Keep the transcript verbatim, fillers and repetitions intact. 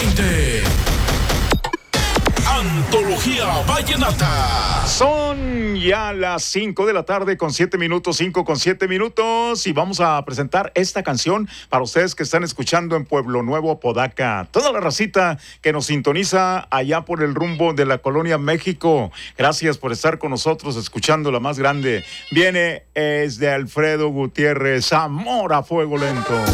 veinte. Antología Vallenata. Son ya las cinco de la tarde con siete minutos, cinco con siete minutos, y vamos a presentar esta canción para ustedes que están escuchando en Pueblo Nuevo, Apodaca. Toda la racita que nos sintoniza allá por el rumbo de la Colonia México. Gracias por estar con nosotros escuchando la más grande. Viene es de Alfredo Gutiérrez, Amor a Fuego Lento.